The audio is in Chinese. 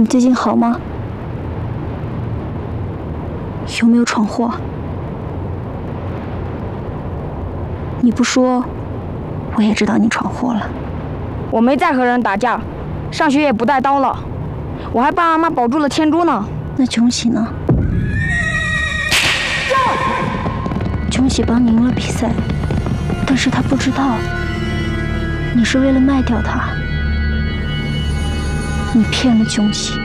你最近好吗？有没有闯祸？你不说，我也知道你闯祸了。 我没再和人打架，上学也不带刀了，我还帮阿妈保住了天珠呢。 那琼喜呢？琼喜帮你赢了比赛，但是他不知道，你是为了卖掉他，你骗了琼喜。